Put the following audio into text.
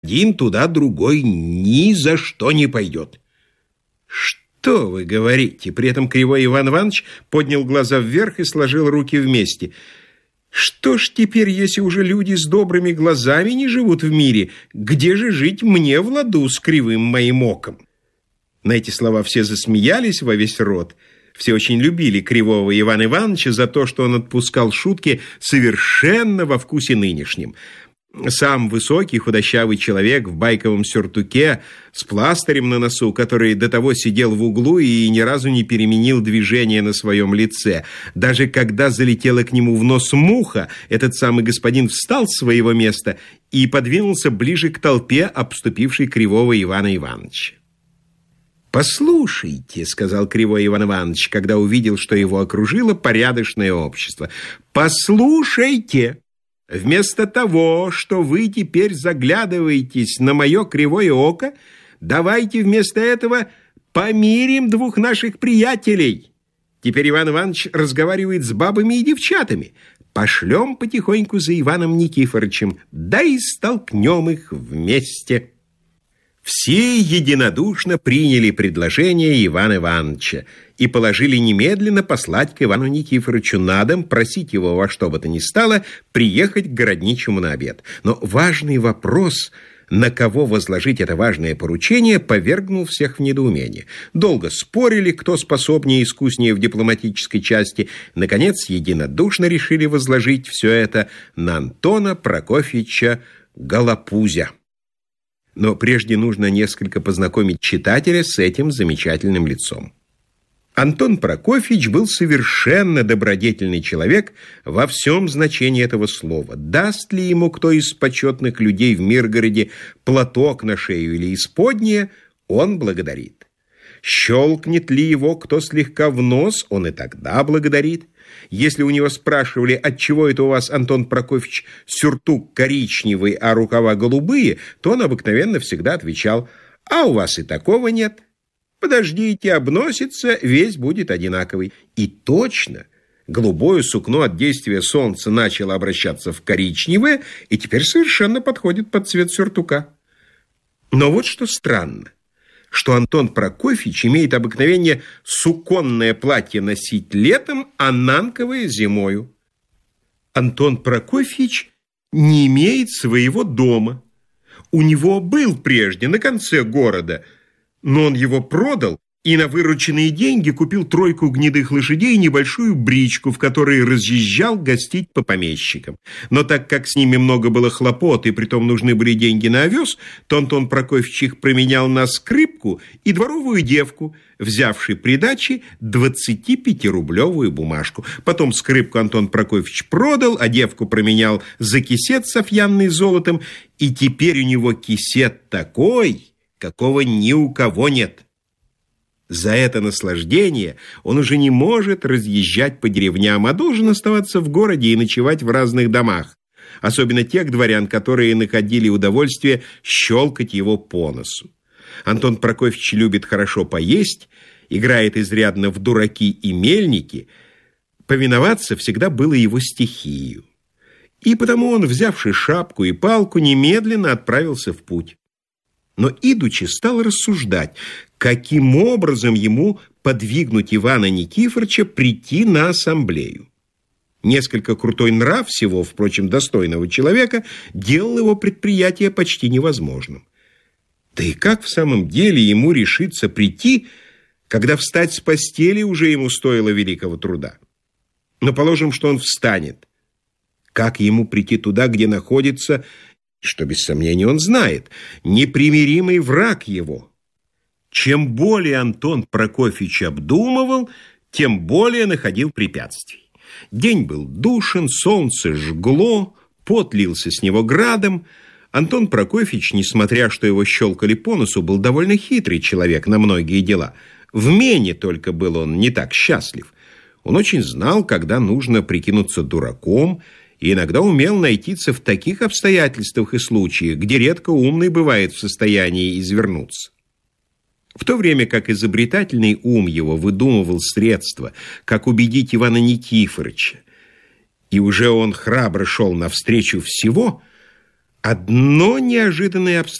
Один туда, другой ни за что не пойдет. Что вы говорите? При этом кривой Иван Иванович поднял глаза вверх и сложил руки вместе. Что ж теперь, если уже люди с добрыми глазами не живут в мире, где же жить мне в ладу с кривым моим оком? На эти слова все засмеялись во весь рот. Все очень любили кривого Ивана Ивановича за то, что он отпускал шутки совершенно во вкусе нынешнем. Сам высокий худощавый человек в байковом сюртуке с пластырем на носу, который до того сидел в углу и ни разу не переменил движение на своем лице. Даже когда залетела к нему в нос муха, этот самый господин встал с своего места и подвинулся ближе к толпе, обступившей кривого Ивана Ивановича. «Послушайте», — сказал кривой Иван Иванович, когда увидел, что его окружило порядочное общество, «послушайте». Вместо того, что вы теперь заглядываетесь на мое кривое око, давайте вместо этого помирим двух наших приятелей. Теперь Иван Иванович разговаривает с бабами и девчатами. Пошлем потихоньку за Иваном Никифоровичем, да и столкнем их вместе». Все единодушно приняли предложение Ивана Ивановича и положили немедленно послать к Ивану Никифоровичу на дом, просить его во что бы то ни стало приехать к городничему на обед. Но важный вопрос, на кого возложить это важное поручение, повергнул всех в недоумение. Долго спорили, кто способнее и искуснее в дипломатической части. Наконец, единодушно решили возложить все это на Антона Прокофьевича Голопузя. Но прежде нужно несколько познакомить читателя с этим замечательным лицом. Антон Прокофьевич был совершенно добродетельный человек во всем значении этого слова. Даст ли ему кто из почетных людей в Миргороде платок на шею или исподнее, он благодарит. Щелкнет ли его кто слегка в нос, он и тогда благодарит. Если у него спрашивали, отчего это у вас, Антон Прокофьевич, сюртук коричневый, а рукава голубые, то он обыкновенно всегда отвечал: а у вас и такого нет. Подождите, обносится, весь будет одинаковый. И точно, голубое сукно от действия солнца начало обращаться в коричневое и теперь совершенно подходит под цвет сюртука. Но вот что странно, что Антон Прокофьевич имеет обыкновение суконное платье носить летом, а нанковое зимою. Антон Прокофьевич не имеет своего дома. У него был прежде на конце города, но он его продал и на вырученные деньги купил 3 гнедых лошадей и небольшую бричку, в которой разъезжал гостить по помещикам. Но так как с ними много было хлопот, и притом нужны были деньги на овес, то Антон Прокофьевич их променял на скрипку и дворовую девку, взявший при даче 25-рублевую бумажку. Потом скрипку Антон Прокофьевич продал, а девку променял за кисет с офьянной золотом, и теперь у него кисет такой, какого ни у кого нет. За это наслаждение он уже не может разъезжать по деревням, а должен оставаться в городе и ночевать в разных домах, особенно тех дворян, которые находили удовольствие щелкать его по носу. Антон Прокофьевич любит хорошо поесть, играет изрядно в дураки и мельники. Повиноваться всегда было его стихией. И потому он, взявши шапку и палку, немедленно отправился в путь. Но, идучи, стал рассуждать, каким образом ему подвигнуть Ивана Никифоровича прийти на ассамблею. Несколько крутой нрав всего, впрочем, достойного человека, делал его предприятие почти невозможным. Да и как в самом деле ему решиться прийти, когда встать с постели уже ему стоило великого труда? Но положим, что он встанет. Как ему прийти туда, где находится, что без сомнения он знает, непримиримый враг его? Чем более Антон Прокофьевич обдумывал, тем более находил препятствий. День был душен, солнце жгло, пот лился с него градом. Антон Прокофьевич, несмотря что его щелкали по носу, был довольно хитрый человек на многие дела. В мене только был он не так счастлив. Он очень знал, когда нужно прикинуться дураком, и иногда умел найтиться в таких обстоятельствах и случаях, где редко умный бывает в состоянии извернуться. В то время как изобретательный ум его выдумывал средства, как убедить Ивана Никифоровича, и уже он храбро шел навстречу всего, Одно неожиданное обстоятельство